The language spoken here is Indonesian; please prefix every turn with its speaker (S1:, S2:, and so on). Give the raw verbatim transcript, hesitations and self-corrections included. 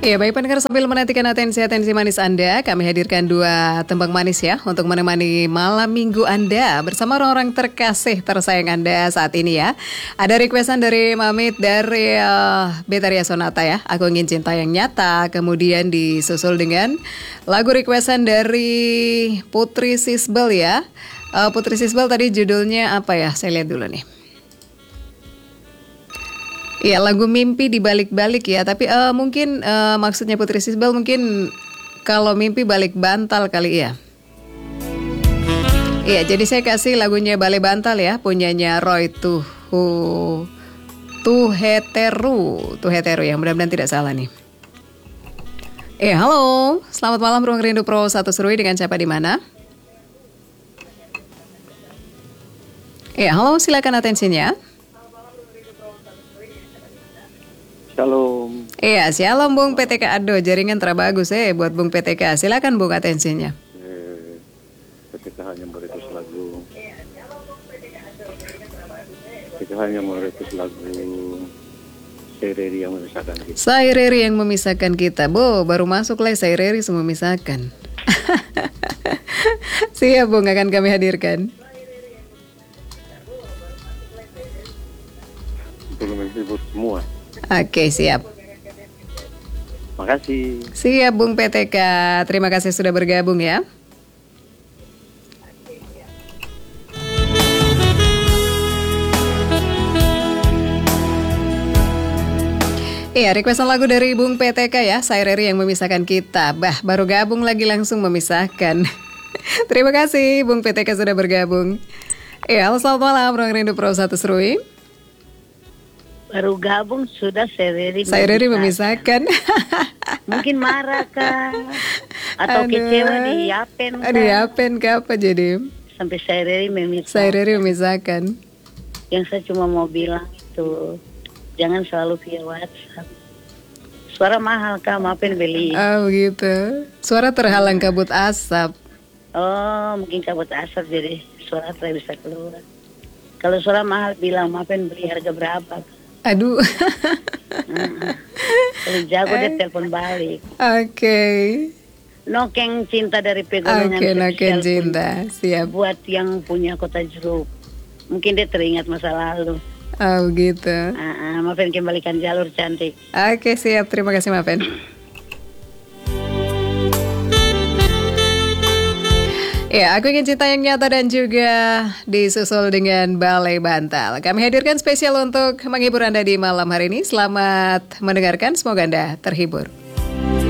S1: Ya, baik pendengar, sambil menantikan atensi-atensi manis Anda, kami hadirkan dua tembang manis ya untuk menemani malam minggu Anda bersama orang-orang terkasih tersayang Anda saat ini ya. Ada requestan dari Mamit dari uh, Betaria Sonata ya, Aku Ingin Cinta Yang Nyata. Kemudian disusul dengan lagu requestan dari Putri Sisbel ya. Uh, Putri Sisbel tadi judulnya apa ya? Saya lihat dulu nih. Iya, lagu Mimpi dibalik-balik ya. Tapi uh, mungkin uh, maksudnya Putri Sisbel mungkin kalau mimpi balik bantal kali ya. Iya, jadi saya kasih lagunya Balai Bantal ya, punyanya Roy Tuhu Tuheteru Tuheteru ya, mudah-mudahan tidak salah nih. Eh, halo, selamat malam Ruang Rindu Pro satu Serui, dengan siapa di mana? Iya, halo, silakan atensinya.
S2: Shalom.
S1: Iya, shalom Bung P T K. Aduh, jaringan terbagus eh buat Bung P T K. Silakan Bung atensinya.
S2: Eh, P T K hanya merequest lagu. P T K hanya merequest lagu Saireri yang memisahkan kita.
S1: Saireri yang memisahkan kita. Bo, baru masuk lah Saireri semua memisahkan. Siap Bung, akan kami hadirkan.
S2: Belum disebut semua.
S1: Oke, siap.
S2: Makasih.
S1: Siap Bung P T K. Terima kasih sudah bergabung ya. Iya, requestan lagu dari Bung P T K ya, Saireri yang memisahkan kita. Bah, baru gabung lagi langsung memisahkan. Terima kasih Bung P T K sudah bergabung. Iya, halo, selamat malam Ruang Rindu Pro satu Serui.
S3: Baru gabung sudah Saireri
S1: Saireri memisahkan.
S3: Mungkin marah kah? Atau Aduh. kecewa di Yapen kah?
S1: Di Yapen kah apa jadi?
S3: Sampai Saireri memisahkan.
S1: Saireri memisahkan.
S3: Yang saya cuma mau bilang itu, jangan selalu via WhatsApp. Suara mahal kah? Maafin beli.
S1: Oh gitu. Suara terhalang kabut asap.
S3: Oh, mungkin kabut asap jadi suara tidak bisa keluar. Kalau suara mahal bilang maafin beli, harga berapa?
S1: Aduh.
S3: hmm. Kalau jago dia telepon balik.
S1: Oke. Okay.
S3: Nokeng Cinta dari Pegunungan.
S1: Oke, okay, Nokeng Cinta. Siap.
S3: Buat yang punya Kota Jeruk, mungkin dia teringat masa lalu.
S1: Oh gitu.
S3: Uh-uh, maafin kembalikan jalur cantik.
S1: Oke, okay, siap. Terima kasih maafin. Ya, Aku Ingin Cinta Yang Nyata dan juga disusul dengan Balai Bantal. Kami hadirkan spesial untuk menghibur Anda di malam hari ini. Selamat mendengarkan, semoga Anda terhibur.